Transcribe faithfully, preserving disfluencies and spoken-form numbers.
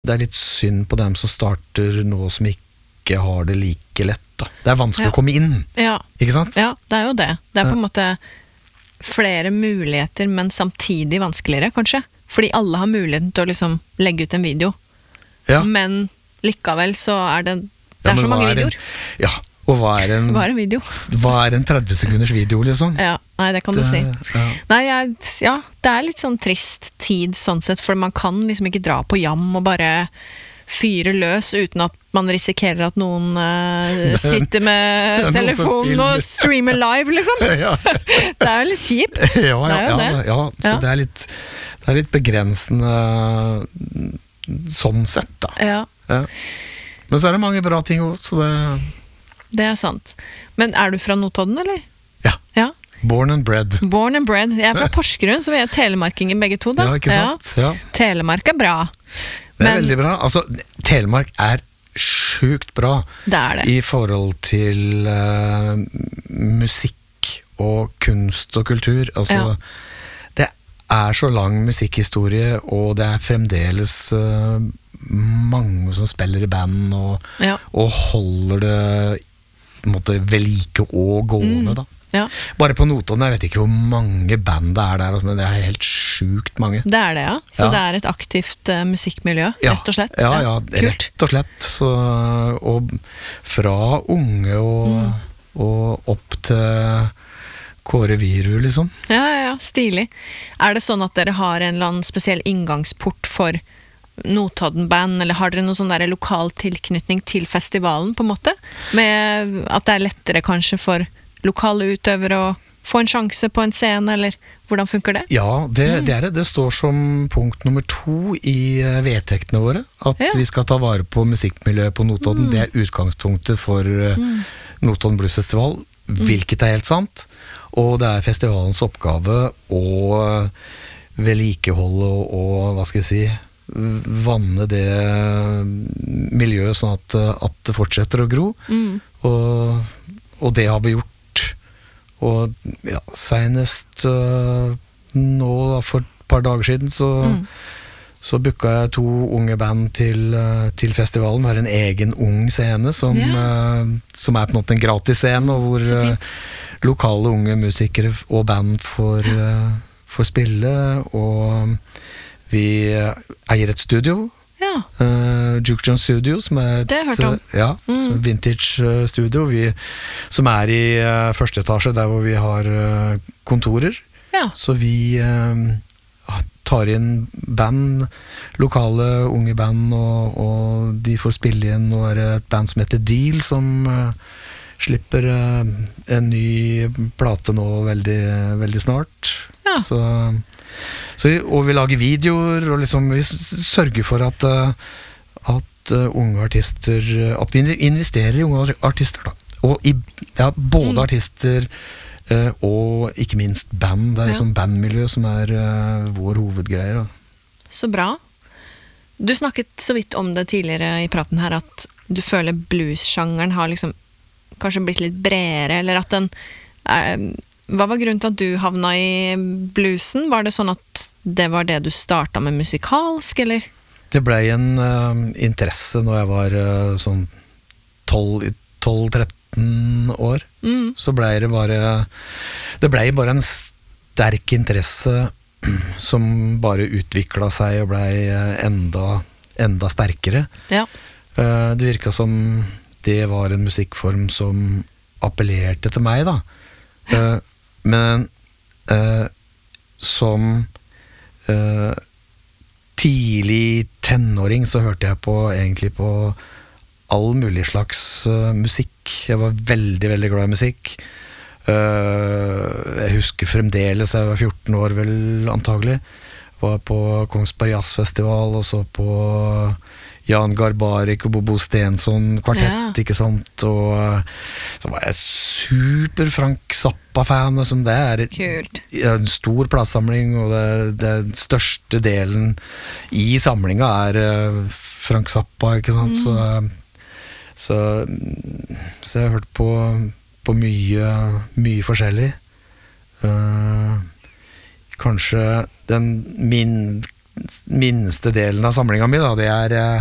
Det er litt synd på dem som starter nå som ikke har det like lett da. Det er vanskelig Ja. å komme inn, Ja. ikke sant? Ja, det er jo det. Det er på Ja. en måte flere muligheter, men samtidig vanskeligere, kanskje. Fordi alle har muligheten til å liksom legge ut en video. Ja. Men likevel så er det Det Ja, er men så mange hva er en- videoer. Ja, og hva er en, Bare en video. hva er en tretti sekunders video, liksom? Ja, nei, det kan du Det- si. ja. Nei, jeg, ja, det er litt sånn trist tid sånn sett, for man kan liksom ikke dra på jam og bare fyre løs uten at man risikerer at noen eh, sitter med noen som telefonen filmer. og streamer live, liksom. Ja. Det er jo litt kjipt. Ja, ja, Det er jo ja, det. ja, så Ja. det er litt, det er litt begrensende sånn sett da. Ja, Ja. Men så er det mange bra ting også, så det, det er sant. Men er du fra Notodden, eller? ja, Ja. born and bred. Born and bred. Jeg er fra Porsgrunn, så vi er telemarkinger begge to, da. Ja, ikke sant? Ja. Telemark er bra. Det er Men- veldig bra. Altså, Telemark er sjukt bra Det er det. i forhold til eh, musikk og kunst og kultur. Altså, Ja. det er så lang musikkhistorie, og det er fremdeles eh, mange som spiller i band og, Ja. og holder det på en måte ved like og gående, da. Ja, Bare på Notodden, jeg vet ikke hvor mange band det er der, men det er helt sjukt mange. det er det, ja. Så Ja. det er et aktivt eh, musikkmiljø, Ja, rett og slett. Ja, ja, Kult. rett og slett. Så, og fra unge og, og opp til Kåre Viru, liksom. Ja, ja, ja, stilig. Er det sånn at dere har en eller annen spesiell inngangsport for Notodden-band, eller har dere noen sånn der lokal tilknytning til festivalen, på en måte? Med at det er lettere kanskje for lokale utøvere å få en sjanse på en scene, eller hvordan funker det? Ja, det, det er det. Det står som punkt nummer to i eh, vedtektene våre, at Ja. vi skal ta vare på musikkmiljøet på Notodden. Det er utgangspunktet for eh, Notodden Blues Festival, hvilket er helt sant. Og det er festivalens oppgave å vedlikeholde og, og, hva skal jeg si, vanne det miljøet sånn at, at det fortsetter å gro. Mm. Og, og det har vi gjort. Og ja, senest øh, nå da, for et par dager siden så, Mm. så booka jeg to unge band til, øh, til festivalen. Vi har en egen ung scene som, Ja. øh, som er på en måte en gratis scene, og hvor Så øh, fint. lokale unge musikere og band får, øh, får spille, og vi eier et studio, Ja, Uh, Juke John Studio, som er et, Det har jeg hørt om. uh, ja, Mm. som vintage uh, studio, vi, som er i uh, første etasje, der hvor vi har uh, kontorer. ja. Så vi uh, tar inn band, lokale unge band, og, og de får spille inn. Nå er det et band som heter Deal, som uh, slipper uh, en ny plate nå veldig, veldig snart. Ja. Så, så, vi- og vi lager videoer, og liksom vi s- sørger for at, uh, at uh, unge artister, at vi investerer i unge artister, da. Og i ja, både Mm. artister uh, og ikke minst band. Det er Ja. liksom bandmiljø som er uh, vår hovedgreie, da. Så bra. Du snakket så vidt om det tidligere i praten her, at du føler blues-sjangeren har liksom kanskje blitt litt bredere, eller at den eh, hva var grunnen til at du havna i bluesen? Var det sånn at det var det du starta med musikalsk, eller? Det ble en uh, interesse når jeg var uh, sånn tolv tretten år. Mm. Så ble det bare Det ble bare en sterk interesse som bare utvikla seg og ble uh, enda, enda sterkere. Ja. Uh, det virka som det var en musikkform som appellerte til meg, da. Uh, men uh, som uh, tidlig tenåring så hørte jeg på egentlig på all mulig slags uh, musikk. Jeg var veldig, veldig glad i musikk. Uh, jeg husker fremdeles, jeg var fjorten år vel antagelig, var på Kongsberg Jazzfestival og så på Jan Garbarek og Bobo Stensson kvartett, Ja. ikke sant, og uh, så var jeg super Frank Zappa-fan, som det er Kult. en stor platesamling, og det, det største delen i samlinga er uh, Frank Zappa, ikke sant, så, så, så jeg har hørt på, på mye, mye forskjellig. Uh, kanskje den min minste delen av samlinga mi, da. Det er,